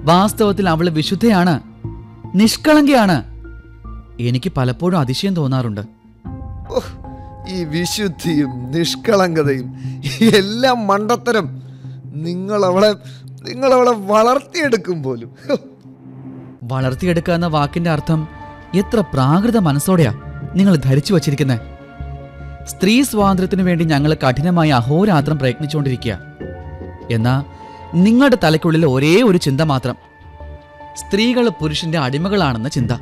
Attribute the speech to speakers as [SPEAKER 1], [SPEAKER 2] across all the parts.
[SPEAKER 1] വാസ്തവത്തിൽ അവൾ വിശുദ്ധയാണ്, നിഷ്കളങ്കയാണ്. എനിക്ക് പലപ്പോഴും അതിശയം തോന്നാറുണ്ട്.
[SPEAKER 2] ഈ വിശുദ്ധിയും നിഷ്കളങ്കതയും എല്ലാം മണ്ടത്തരം. നിങ്ങളവളെ വളർത്തിയെടുക്കും പോലും.
[SPEAKER 1] വളർത്തിയെടുക്കുക എന്ന വാക്കിന്റെ അർത്ഥം എത്ര പ്രാകൃത മനസ്സോടെയാ നിങ്ങൾ ധരിച്ചു വച്ചിരിക്കുന്നത്. സ്ത്രീ സ്വാതന്ത്ര്യത്തിനു വേണ്ടി ഞങ്ങൾ കഠിനമായി അഹോരാത്രം പ്രയത്നിച്ചുകൊണ്ടിരിക്കുക. എന്നാ നിങ്ങളുടെ തലയ്ക്കുള്ളിൽ ഒരേ ഒരു ചിന്ത മാത്രം: സ്ത്രീകൾ പുരുഷന്റെ അടിമകളാണെന്ന ചിന്ത.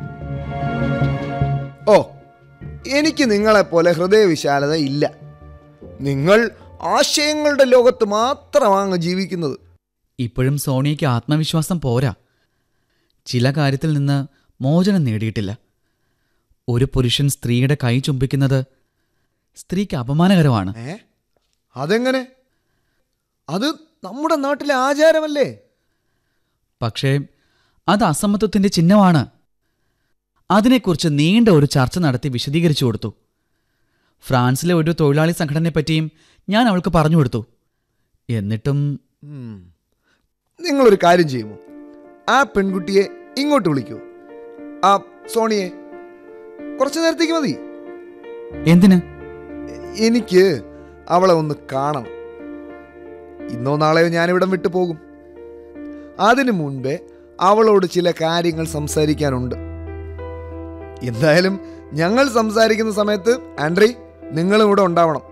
[SPEAKER 2] എനിക്ക് നിങ്ങളെപ്പോലെ ഹൃദയവിശാലത ഇല്ല. നിങ്ങൾ ആശയങ്ങളുടെ ലോകത്ത് മാത്രമാണ് ജീവിക്കുന്നത്.
[SPEAKER 1] ഇപ്പോഴും സോണിയയ്ക്ക് ആത്മവിശ്വാസം പോരാ. ചില കാര്യത്തിൽ നിന്ന് മോചനം നേടിയിട്ടില്ല. ഒരു പുരുഷൻ സ്ത്രീയുടെ കൈ ചുംബിക്കുന്നത് സ്ത്രീക്ക് അപമാനകരമാണ്.
[SPEAKER 2] അതെങ്ങനെ? അത് നമ്മുടെ നാട്ടിലെ ആചാരമല്ലേ?
[SPEAKER 1] പക്ഷേ അത് അസമത്വത്തിന്റെ ചിഹ്നമാണ്. അതിനെക്കുറിച്ച് നീണ്ട ഒരു ചർച്ച നടത്തി വിശദീകരിച്ചു കൊടുത്തു. ഫ്രാൻസിലെ ഒരു തൊഴിലാളി സംഘടനയെപ്പറ്റിയും ഞാൻ അവൾക്ക് പറഞ്ഞു കൊടുത്തു. എന്നിട്ടും
[SPEAKER 2] നിങ്ങളൊരു കാര്യം ചെയ്യുമോ? ആ പെൺകുട്ടിയെ ഇങ്ങോട്ട് വിളിക്കൂ. ആ സോണിയെ കുറച്ചു നേരത്തേക്ക് മതി.
[SPEAKER 1] എന്തിന്?
[SPEAKER 2] എനിക്ക് അവളെ ഒന്ന് കാണണം. ഇന്നോ നാളെയോ ഞാനിവിടം വിട്ടു പോകും. അതിനു മുൻപേ അവളോട് ചില കാര്യങ്ങൾ സംസാരിക്കാനുണ്ട്. എന്തായാലും ഞങ്ങൾ സംസാരിക്കുന്ന സമയത്ത് ആൻഡ്രി നിങ്ങളും ഇവിടെ ഉണ്ടാവണം.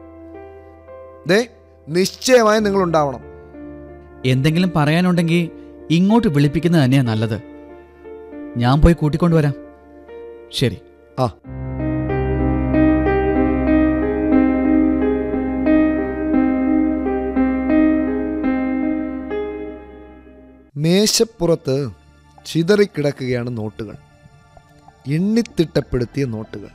[SPEAKER 2] നിശ്ചയമായും നിങ്ങൾ ഉണ്ടാവണം.
[SPEAKER 1] എന്തെങ്കിലും പറയാനുണ്ടെങ്കിൽ ഇങ്ങോട്ട് വിളിപ്പിക്കുന്നത് തന്നെയാ നല്ലത്. ഞാൻ പോയി കൂട്ടിക്കൊണ്ടുവരാം. ശരി.
[SPEAKER 2] മേശപ്പുറത്ത് ചിതറിക്കിടക്കുകയാണ് നോട്ടുകൾ, എണ്ണിത്തിട്ടപ്പെടുത്തിയ നോട്ടുകൾ.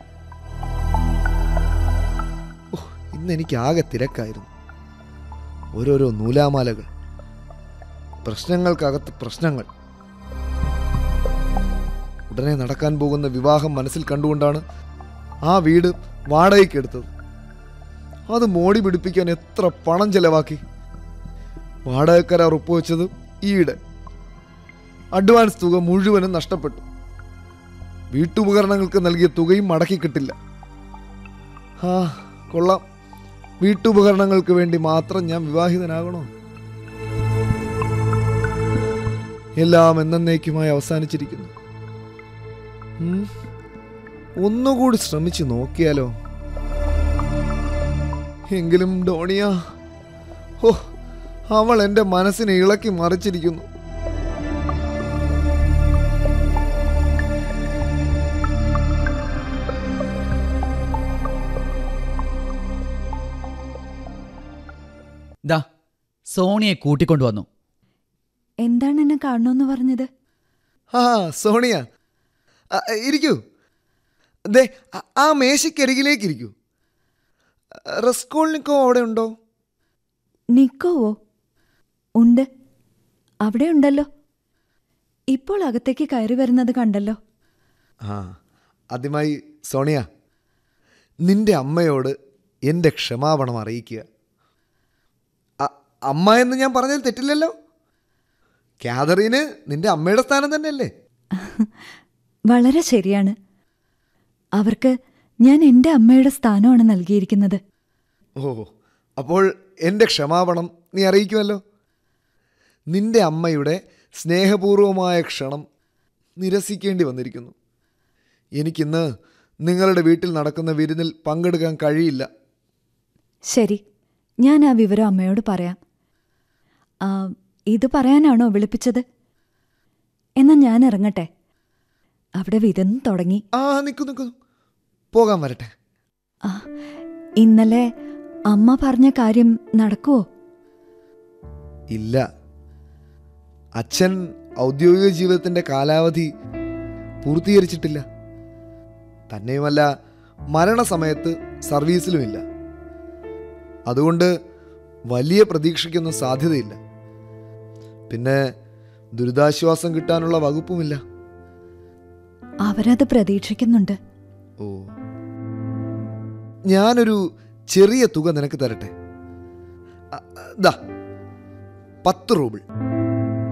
[SPEAKER 2] ഇന്നെനിക്ക് ആകെ തിരക്കായിരുന്നു. ഓരോരോ നൂലാമാലകൾ, പ്രശ്നങ്ങൾക്കകത്ത് പ്രശ്നങ്ങൾ. ഉടനെ നടക്കാൻ പോകുന്ന വിവാഹം മനസ്സിൽ കണ്ടുകൊണ്ടാണ് ആ വീട് വാടകയ്ക്കെടുത്തത്. അത് മോടി പിടിപ്പിക്കാൻ എത്ര പണം ചെലവാക്കി. വാടകക്കരാർ ഒപ്പുവെച്ചത് ഈയിടെ. അഡ്വാൻസ് തുക മുഴുവനും നഷ്ടപ്പെട്ടു. വീട്ടുപകരണങ്ങൾക്ക് നൽകിയ തുകയും മടക്കി കിട്ടില്ല. കൊള്ളാം. വീട്ടുപകരണങ്ങൾക്ക് വേണ്ടി മാത്രം ഞാൻ വിവാഹിതനാകണോ? എല്ലാം എന്നേക്കുമായി അവസാനിച്ചിരിക്കുന്നു. ഒന്നുകൂടി ശ്രമിച്ചു നോക്കിയാലോ? എങ്കിലും ഡോണിയ, അവൾ എൻ്റെ മനസ്സിനെ ഇളക്കി മറിച്ചിരിക്കുന്നു.
[SPEAKER 1] സോണിയെ കൂട്ടിക്കൊണ്ടുവന്നു.
[SPEAKER 3] എന്താണ് എന്നെ കാണണമെന്ന് പറഞ്ഞത്?
[SPEAKER 2] സോണിയ, ഇരിക്കൂ. ആ മേശയ്ക്കരികിലേക്ക് ഇരിക്കൂ. റസ്കോൾനിക്കോ അവിടെ ഉണ്ടോ?
[SPEAKER 3] നിക്കോവോ? ഉണ്ട്, അവിടെ ഉണ്ടല്ലോ. ഇപ്പോൾ അകത്തേക്ക് കയറി വരുന്നത് കണ്ടല്ലോ.
[SPEAKER 2] ആദ്യമായി സോണിയ, നിന്റെ അമ്മയോട് എൻ്റെ ക്ഷമാപണം അറിയിക്കുക. അമ്മ എന്ന് ഞാൻ പറഞ്ഞാൽ തെറ്റില്ലല്ലോ. കാതറീന് നിന്റെ അമ്മയുടെ സ്ഥാനം തന്നെയല്ലേ?
[SPEAKER 3] വളരെ ശരിയാണ്. അവർക്ക് ഞാൻ എൻ്റെ അമ്മയുടെ സ്ഥാനമാണ് നൽകിയിരിക്കുന്നത്.
[SPEAKER 2] അപ്പോൾ എൻ്റെ ക്ഷമാപണം നീ അറിയിക്കുമല്ലോ. നിന്റെ അമ്മയുടെ സ്നേഹപൂർവമായ ക്ഷണം നിരസിക്കേണ്ടി വന്നിരിക്കുന്നു. എനിക്കിന്ന് നിങ്ങളുടെ വീട്ടിൽ നടക്കുന്ന വിരുന്നിൽ പങ്കെടുക്കാൻ കഴിയില്ല.
[SPEAKER 3] ശരി, ഞാൻ ആ വിവരം അമ്മയോട് പറയാം. ഇത് പറയാനാണോ വിളിപ്പിച്ചത്? എന്നാ ഞാൻ ഇറങ്ങട്ടെ. അവിടെ വിരുന്ന് തുടങ്ങി.
[SPEAKER 2] നിൽക്കൂ, പോകാൻ വരട്ടെ.
[SPEAKER 3] ഇന്നലെ അമ്മ പറഞ്ഞ കാര്യം നടക്കുവോ?
[SPEAKER 2] ഇല്ല. അച്ഛൻ ഔദ്യോഗിക ജീവിതത്തിന്റെ കാലാവധി പൂർത്തീകരിച്ചിട്ടില്ല. തന്നെയുമല്ല, മരണസമയത്ത് സർവീസിലുമില്ല. അതുകൊണ്ട് വലിയ പ്രതീക്ഷയ്ക്കൊന്നും സാധ്യതയില്ല. പിന്നെ ദുരിതാശ്വാസം കിട്ടാനുള്ള വകുപ്പുമില്ല.
[SPEAKER 3] അവരത് പ്രതീക്ഷിക്കുന്നുണ്ട്.
[SPEAKER 2] ഞാനൊരു ചെറിയ തുക നിനക്ക് തരട്ടെ. 10 റൂബിൾ.